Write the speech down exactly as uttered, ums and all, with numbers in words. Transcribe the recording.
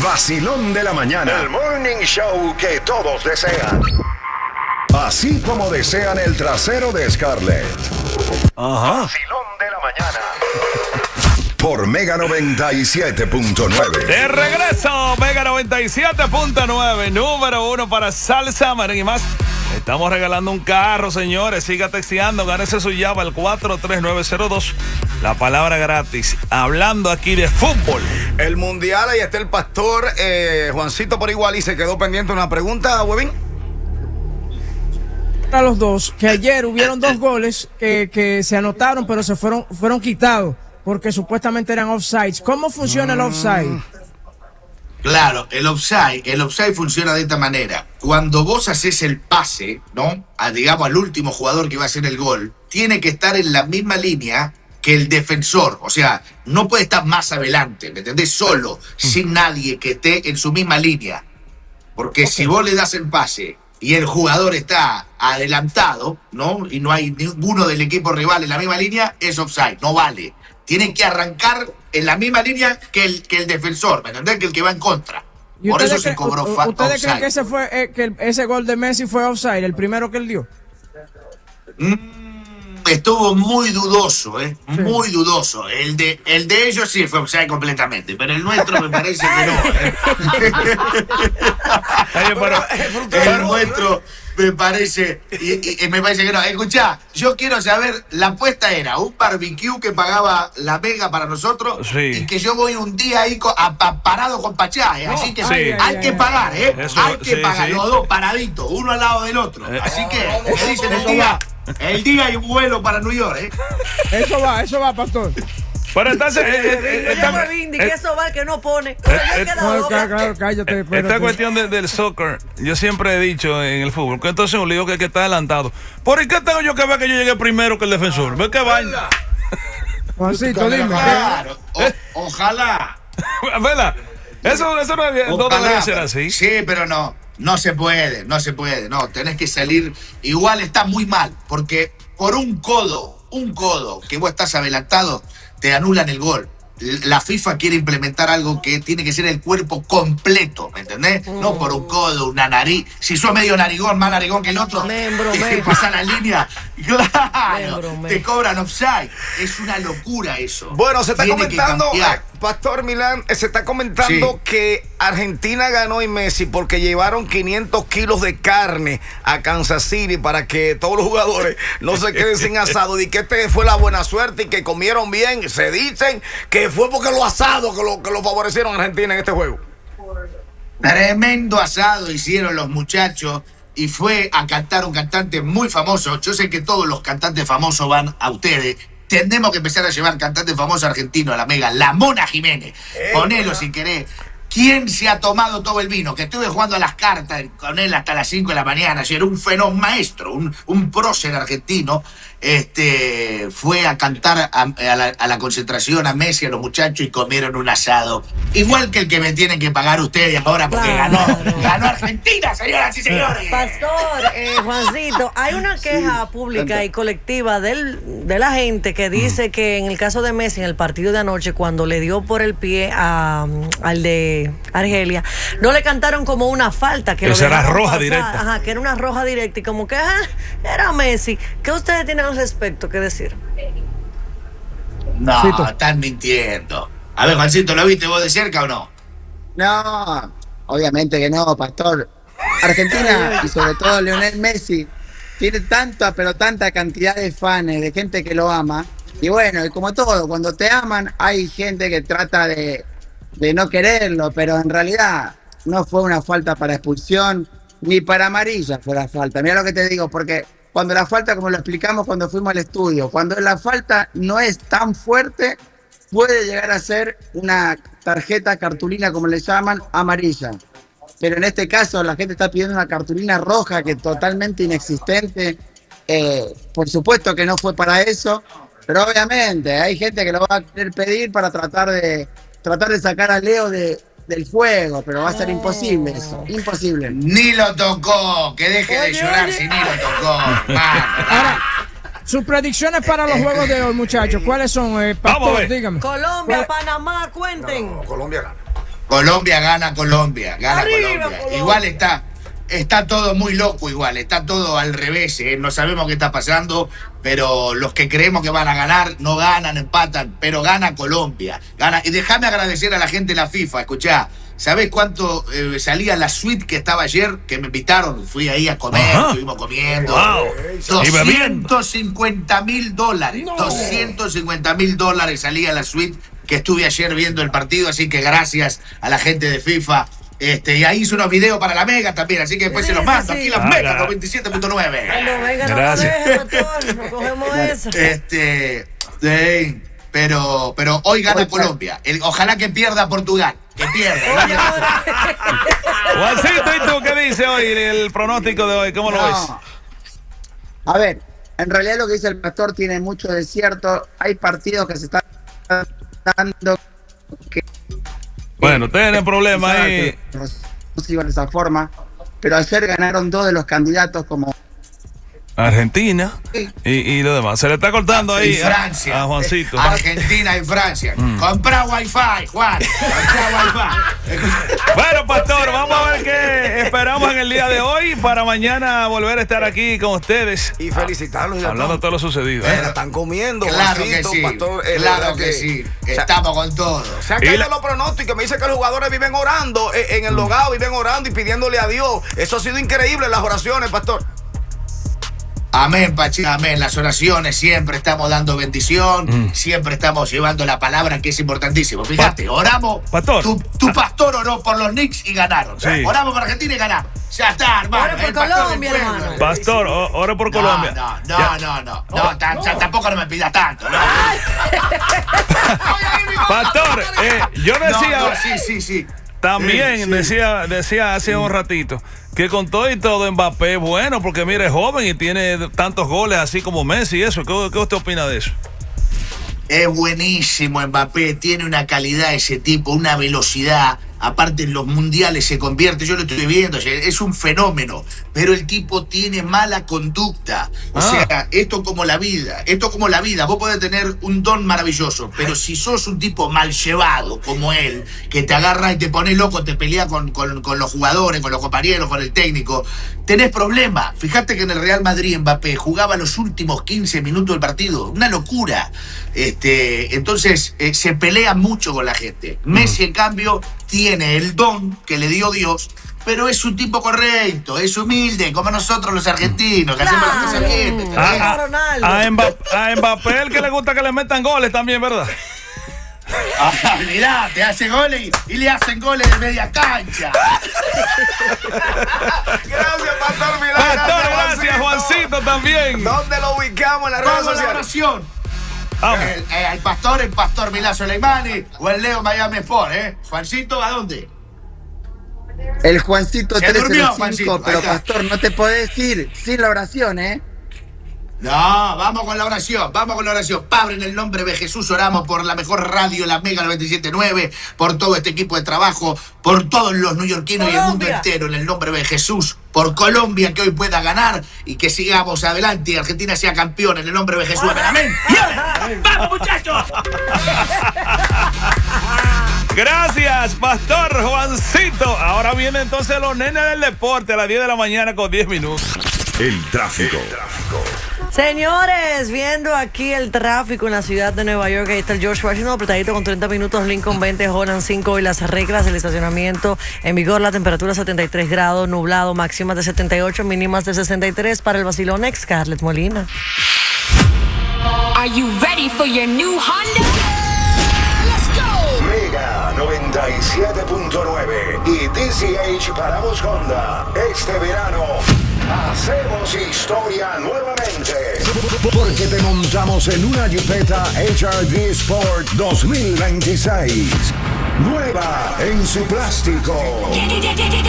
vacilón de la mañana. El morning show que todos desean. Así como desean el trasero de Scarlett. Ajá. Vacilón de la mañana. Por Mega noventa y siete punto nueve. De regreso, Mega noventa y siete punto nueve, número uno para salsa, merengue y más. Estamos regalando un carro, señores. Siga texteando, gánese su llave al cuatro tres nueve cero dos. La palabra gratis. Hablando aquí de fútbol. El mundial, ahí está el pastor eh, Juancito por igual y se quedó pendiente una pregunta, Webin. A los dos, que ayer hubieron dos goles que, que se anotaron, pero se fueron, fueron quitados porque supuestamente eran offsides. ¿Cómo funciona el offside? Claro, el offside, el offside funciona de esta manera. Cuando vos haces el pase, ¿no? A, digamos, al último jugador que va a hacer el gol, tiene que estar en la misma línea que el defensor. O sea, no puede estar más adelante, ¿me entendés? Solo, sin nadie que esté en su misma línea. Porque okay. Si vos le das el pase y el jugador está adelantado, ¿no? Y no hay ninguno del equipo rival en la misma línea, es offside, no vale. Tiene que arrancar en la misma línea que el, que el defensor, ¿me entendés? Que el que va en contra. Por eso se cobró fa- ¿Ustedes offside. creen que ese fue eh, que el, ese gol de Messi fue offside, el primero que él dio? Mm, estuvo muy dudoso, ¿eh? Sí. Muy dudoso. El de, el de ellos sí fue offside completamente, pero el nuestro me parece que no, ¿eh? Oye, pero el nuestro me parece, y, y, me parece que no. Escuchá, yo quiero saber, la apuesta era un barbecue que pagaba la Mega para nosotros, sí. Y que yo voy un día ahí con, a, a, parado con Pachá, ¿eh? Así que sí. hay, hay que pagar, ¿eh? Eso, hay que sí, pagar, sí. Los dos paraditos, uno al lado del otro. Eh, Así que, me dicen el día, el día hay vuelo para New York, ¿eh? Eso va, eso va, pastor. Pero entonces, eh, eh, esta, llamo a Vindy, que eso va, que no pone. Pero eh, no, claro, cállate, esta cuestión de, del soccer, yo siempre he dicho en el fútbol, que entonces un lío que, que está adelantado. ¿Por qué tengo yo que ver que yo llegué primero que el defensor? ¿Ve qué vaina? Juancito, dime. Claro, o, ojalá. ¿Verdad? Eso, eso no, no debería ser así. Sí, pero no, no se puede, no se puede. No, tenés que salir. Igual está muy mal, porque por un codo, un codo que vos estás adelantado, te anulan el gol. La FIFA quiere implementar algo que tiene que ser el cuerpo completo, ¿me entendés? Mm. No por un codo, una nariz. Si sos medio narigón, más narigón que el otro, membro, te membro. pasa la línea. Claro, membro, membro. Te cobran offside. Es una locura eso. Bueno, se está tiene comentando, eh, Pastor Milán, eh, se está comentando sí. que Argentina ganó y Messi porque llevaron quinientos kilos de carne a Kansas City para que todos los jugadores no se queden sin asado y que este fue la buena suerte y que comieron bien. Se dicen que fue porque los asados que lo, que lo favorecieron a Argentina en este juego. Tremendo asado hicieron los muchachos y fue a cantar un cantante muy famoso. Yo sé que todos los cantantes famosos van a ustedes. Tenemos que empezar a llevar cantantes famosos argentinos a la Mega. La Mona Jiménez. Eh, Ponelo si querés. ¿Quién se ha tomado todo el vino? Que estuve jugando a las cartas con él hasta las cinco de la mañana. Ayer un fenómeno maestro, un, un prócer argentino. Este, fue a cantar a, a, la, a la concentración, a Messi, a los muchachos, y comieron un asado. Igual que el que me tienen que pagar ustedes ahora porque claro. ganó, ganó Argentina, señoras y señores. Pastor, eh, Juancito, hay una queja sí. pública y colectiva del, de la gente que dice mm. que en el caso de Messi, en el partido de anoche, cuando le dio por el pie a, al de Argelia, no le cantaron como una falta. Que Esa era roja pasar. directa. Ajá, que era una roja directa y como que ah, era Messi. ¿Qué ustedes tienen al respecto que decir? No, sí, están mintiendo. A ver, Juancito, ¿lo viste vos de cerca o no? No, obviamente que no, Pastor. Argentina y sobre todo Lionel Messi tiene tanta, pero tanta cantidad de fans, de gente que lo ama. Y bueno, y como todo, cuando te aman hay gente que trata de, de no quererlo, pero en realidad no fue una falta para expulsión, ni para amarilla fue la falta. Mira lo que te digo, porque cuando la falta, como lo explicamos cuando fuimos al estudio, cuando la falta no es tan fuerte, puede llegar a ser una tarjeta, cartulina, como le llaman, amarilla. Pero en este caso la gente está pidiendo una cartulina roja que es totalmente inexistente. Eh, por supuesto que no fue para eso, pero obviamente hay gente que lo va a querer pedir para tratar de, tratar de sacar a Leo de... del fuego, pero va a ser imposible eso, imposible. Ni lo tocó, que deje oye, de llorar oye. si ni lo tocó. Ahora, sus predicciones para los juegos de hoy, muchachos, ¿cuáles son? Eh, Pastor, dígame. Colombia, Panamá, cuenten. No, no, Colombia gana. Colombia gana Colombia, gana Arriba, Colombia. Colombia. Igual está, está todo muy loco igual, está todo al revés, ¿eh? No sabemos qué está pasando, pero los que creemos que van a ganar, no ganan, empatan, pero gana Colombia. Gana. Y déjame agradecer a la gente de la FIFA, escuchá, ¿sabés cuánto eh, salía la suite que estaba ayer? Que me invitaron, fui ahí a comer, Ajá. estuvimos comiendo. Wow. Y bebiendo. doscientos cincuenta mil dólares, No. doscientos cincuenta mil dólares salía la suite que estuve ayer viendo el partido, así que gracias a la gente de FIFA. Este, y ahí hice unos videos para la Mega también, así que después Sí, se los sí, mando. sí. Aquí las Ah, Megas, ah. noventa y siete punto nueve. Cuando venga, no Gracias. lo deje, doctor. No cogemos eso. Este, sí, pero, pero hoy gana Colombia. El- ojalá que pierda Portugal. Que pierda. Juancito, ¿y tú qué dice hoy el pronóstico de hoy? ¿Cómo lo ves? No. A ver, en realidad lo que dice el pastor tiene mucho de cierto. Hay partidos que se están dando que Bueno, tienen problemas ahí. no se iban de esa forma, pero ayer ganaron dos de los candidatos como Argentina y, y lo demás. Se le está cortando ahí Y a, Francia. a Juancito. Argentina y Francia. Mm. Comprá wifi, Juan. Comprá wifi. Bueno, pastor, vamos a ver qué esperamos en el día de hoy para mañana volver a estar aquí con ustedes. Y felicitarlos. y de Hablando de todo. todo lo sucedido. Eh, están comiendo. Claro que Juancito, sí. pastor, eh, Claro verdad que sí. o sea, Estamos con todo. Se han Y caído la- los pronósticos. Me dice que los jugadores viven orando eh, en el logado, viven orando y pidiéndole a Dios. Eso ha sido increíble, las oraciones, pastor. Amén, Pachi, amén. Las oraciones siempre estamos dando bendición, Mm. siempre estamos llevando la palabra que es importantísimo. Fíjate, oramos. Pastor. Tu, tu pastor oró por los Knicks y ganaron. Sí. Oramos por Argentina y ganamos. Ya está, hermano. Ora por el pastor del Colombia, pueblo. hermano. Pastor, o- ore por No, Colombia. no, no, Ya. no, no, no, tan- ya tampoco no me pidas tanto. No. Pastor, eh, yo decía No, no, sí, sí, sí. también, Sí, sí. decía, decía hace un ratito, que con todo y todo Mbappé es bueno, porque mire, es joven y tiene tantos goles así como Messi y eso. ¿Qué, qué usted opina de eso? Es buenísimo Mbappé, tiene una calidad ese tipo, una velocidad. Aparte en los mundiales se convierte, yo lo estoy viendo, es un fenómeno, pero el tipo tiene mala conducta. O Ah. sea, esto como la vida, esto como la vida, vos podés tener un don maravilloso, pero si sos un tipo mal llevado como él, que te agarra y te pone loco, te pelea con, con, con los jugadores, con los compañeros, con el técnico, tenés problemas. Fíjate que en el Real Madrid Mbappé jugaba los últimos quince minutos del partido, una locura. Este, entonces eh, se pelea mucho con la gente. Messi en cambio tiene el don que le dio Dios, pero es un tipo correcto, es humilde, como nosotros los argentinos, que hacemos las cosas Claro. bien. ¿me entendés? Ah, a Ronaldo. A, Mbappé, a Mbappé el que le gusta que le metan goles también, ¿verdad? Ah, mirá, te hace goles y, y le hacen goles de media cancha. Gracias, pastor Milán. Pastor, gracias, Juancito también. ¿Dónde lo ubicamos en las redes Vamos a la sociales? oración. Vamos. El, eh, el pastor, el pastor Milán Soleimani o el Leo Miami Sport, ¿eh? Juancito, ¿a dónde? el Juancito Se durmió, trescientos cinco, Juancito, pero ahí está. pastor, no te podés ir sin la oración, ¿eh? No, vamos con la oración, vamos con la oración. Padre, en el nombre de Jesús oramos por la mejor radio, la Mega noventa y siete punto nueve, por todo este equipo de trabajo, por todos los neoyorquinos y el mundo Colombia. entero, en el nombre de Jesús, por Colombia, que hoy pueda ganar y que sigamos adelante y Argentina sea campeón, en el nombre de Jesús. Amén, amén. Y amén. ¡Vamos, muchachos! Gracias, Pastor Juancito. Ahora viene entonces los nenes del deporte a las diez de la mañana con diez minutos. El tráfico. Señores, viendo aquí el tráfico en la ciudad de Nueva York, ahí está el George Washington, apretadito con treinta minutos, Lincoln veinte, Holland cinco y las reglas del estacionamiento en vigor, la temperatura setenta y tres grados, nublado, máximas de setenta y ocho, mínimas de sesenta y tres para el Basilón ex Scarlett Molina. Are you ready for your new Honda? Let's go! Mega noventa y siete punto nueve y D C H Paramos Honda. Este verano hacemos historia nuevamente. Porque te montamos en una Jupeta H R V Sport dos mil veintiséis. Nueva en su plástico.